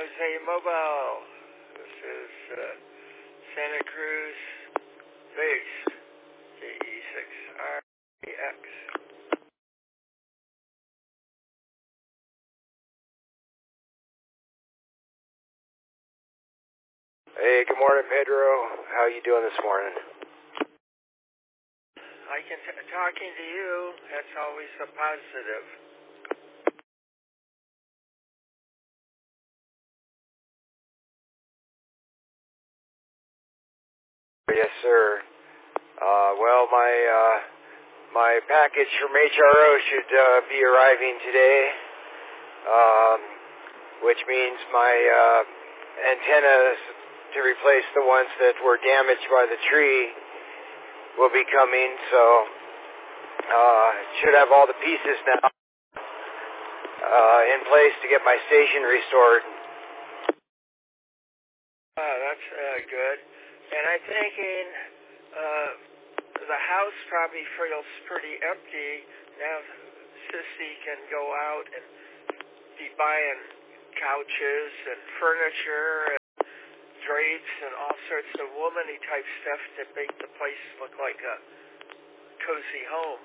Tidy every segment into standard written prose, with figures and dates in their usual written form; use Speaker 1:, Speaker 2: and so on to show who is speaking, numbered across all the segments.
Speaker 1: Jose Mobile. This is Santa Cruz base, KE6REX.
Speaker 2: Hey, good morning, Pedro. How you doing this morning?
Speaker 1: Talking to you, that's always a positive.
Speaker 2: Yes, sir. Well, my package from HRO should be arriving today, which means my antennas to replace the ones that were damaged by the tree will be coming. So should have all the pieces now in place to get my station restored.
Speaker 1: That's good. And I'm thinking the house probably feels pretty empty. Now Sissy can go out and be buying couches and furniture and drapes and all sorts of woman-y type stuff to make the place look like a cozy home.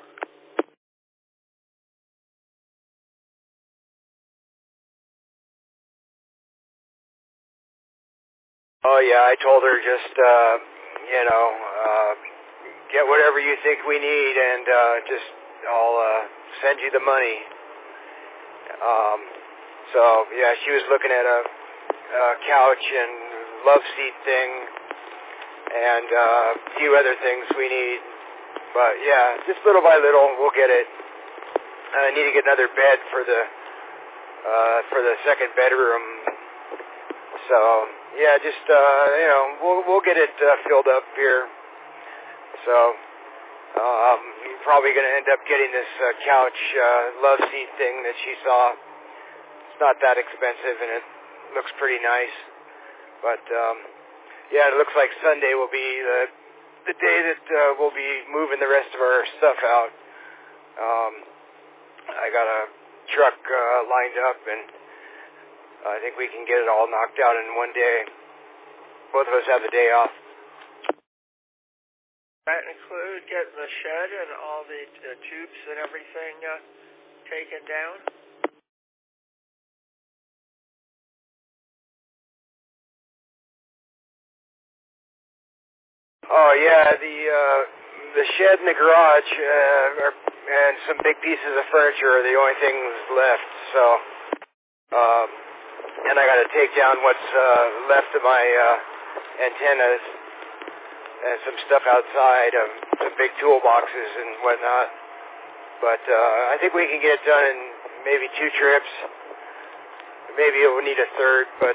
Speaker 2: Oh yeah, I told her just get whatever you think we need, and I'll send you the money. So yeah, she was looking at a couch and love seat thing, and a few other things we need. But yeah, just little by little, we'll get it. I need to get another bed for the second bedroom. So yeah, just we'll get it filled up here. So you're probably going to end up getting this couch love seat thing that she saw. It's not that expensive, and it looks pretty nice. But yeah, it looks like Sunday will be the day that we'll be moving the rest of our stuff out. I got a truck lined up, and I think we can get it all knocked out in one day. Both of us have the day off.
Speaker 1: That include getting the shed and all the tubes and everything taken down?
Speaker 2: Oh yeah, the shed and the garage and some big pieces of furniture are the only things left. So, and I got to take down what's left of my antennas and some stuff outside, some big toolboxes and whatnot. But I think we can get it done in maybe 2 trips. Maybe it will need a third, but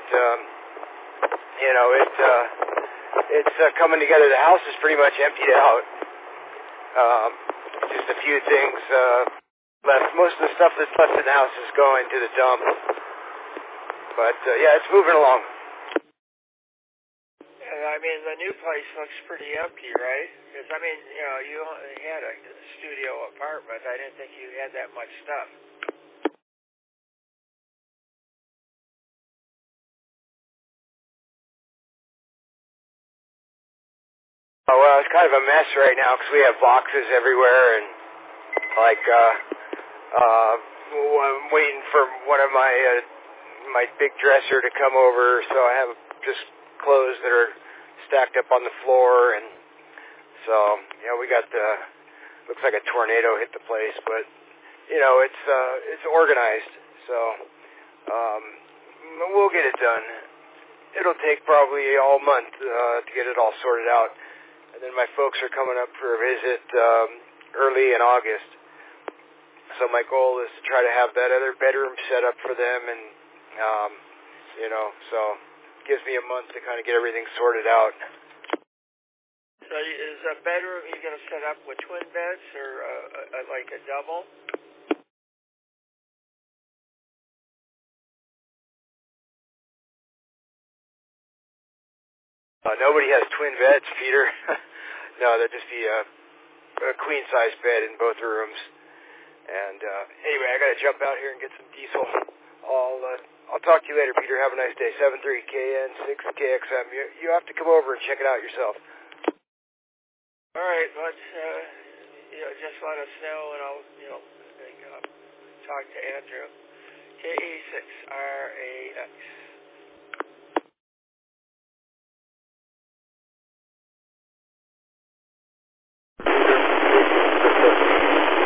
Speaker 2: it's coming together. The house is pretty much emptied out. Just a few things left. Most of the stuff that's left in the house is going to the dump. But yeah, it's moving along.
Speaker 1: I mean, the new place looks pretty empty, right? Because, I mean, you only had a studio apartment. I didn't think you had that much stuff.
Speaker 2: Oh, well, it's kind of a mess right now because we have boxes everywhere, and I'm waiting for one of my big dresser to come over, so I have just clothes that are stacked up on the floor, and so we got looks like a tornado hit the place, but it's organized, so we'll get it done. It'll take probably all month to get it all sorted out, and then my folks are coming up for a visit early in August. So my goal is to try to have that other bedroom set up for them, and so it gives me a month to kind of get everything sorted out.
Speaker 1: So is a bedroom you going to set up with twin beds or like a double?
Speaker 2: Nobody has twin beds, Peter. No, there'd just be a queen-size bed in both rooms. And anyway, I got to jump out here and get some diesel. I'll I'll talk to you later, Peter. Have a nice day. 73KN6KXM. You have to come over and check it out yourself.
Speaker 1: All right, but just let us know, and I'll talk to Andrew. KE6RAX.